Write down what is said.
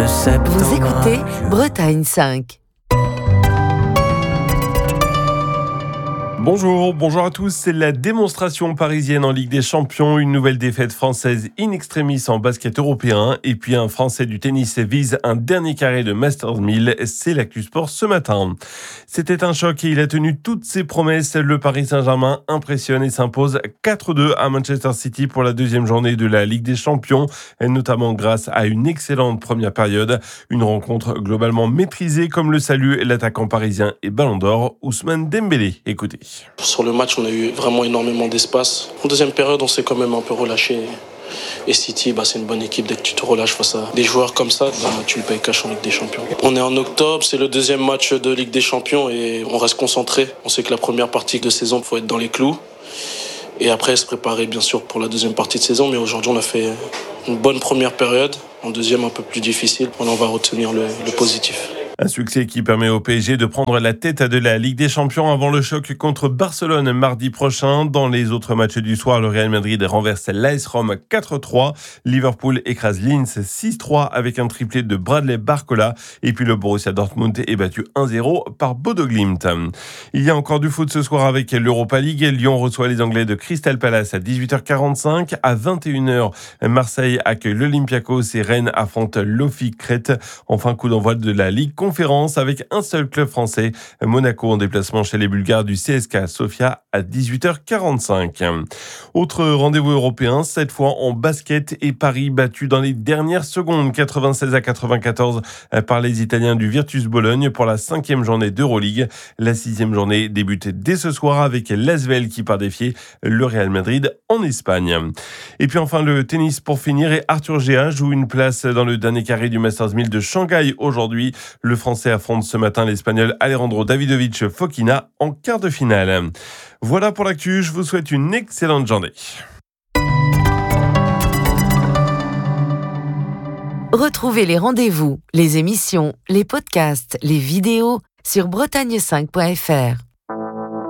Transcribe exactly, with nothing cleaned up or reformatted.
de septembre. Vous écoutez Bretagne cinq. Bonjour, bonjour à tous. C'est la démonstration parisienne en Ligue des Champions. Une nouvelle défaite française in extremis en basket européen. Et puis un Français du tennis vise un dernier carré de Masters mille. C'est l'actu sport ce matin. C'était un choc et il a tenu toutes ses promesses. Le Paris Saint-Germain impressionne et s'impose quatre deux à Manchester City pour la deuxième journée de la Ligue des Champions. Notamment grâce à une excellente première période. Une rencontre globalement maîtrisée comme le salue l'attaquant parisien et Ballon d'Or Ousmane Dembélé. Écoutez. Sur le match, on a eu vraiment énormément d'espace. En deuxième période, on s'est quand même un peu relâché. Et City, bah, c'est une bonne équipe. Dès que tu te relâches face à des joueurs comme ça, bah, tu le payes cash en Ligue des Champions. On est en octobre, c'est le deuxième match de Ligue des Champions et on reste concentré. On sait que la première partie de saison, il faut être dans les clous. Et après, se préparer bien sûr pour la deuxième partie de saison. Mais aujourd'hui, on a fait une bonne première période. En deuxième, un peu plus difficile. On va retenir le, le positif. Un succès qui permet au P S G de prendre la tête de la Ligue des Champions avant le choc contre Barcelone mardi prochain. Dans les autres matchs du soir, le Real Madrid renverse l'A S Rome quatre trois. Liverpool écrase Linz six trois avec un triplé de Bradley Barcola. Et puis le Borussia Dortmund est battu un zéro par Bodo Glimt. Il y a encore du foot ce soir avec l'Europa League. Lyon reçoit les Anglais de Crystal Palace à dix-huit heures quarante-cinq. À vingt et une heures, Marseille accueille l'Olympiakos et Rennes affronte l'Offi Crète. Enfin, coup d'envoi de la Ligue conférence avec un seul club français, Monaco en déplacement chez les Bulgares du C S K A Sofia à dix-huit heures quarante-cinq. Autre rendez-vous européen, cette fois en basket et Paris battu dans les dernières secondes, quatre-vingt-seize à quatre-vingt-quatorze par les Italiens du Virtus Bologne pour la cinquième journée d'Euroleague. La sixième journée débute dès ce soir avec l'Asvel qui part défier le Real Madrid en Espagne. Et puis enfin le tennis pour finir et Arthur Géa joue une place dans le dernier carré du Masters mille de Shanghai aujourd'hui. Le Français affronte ce matin l'Espagnol Alejandro Davidovich Fokina en quart de finale. Voilà pour l'actu, je vous souhaite une excellente journée. Retrouvez les rendez-vous, les émissions, les podcasts, les vidéos sur bretagne cinq point f r.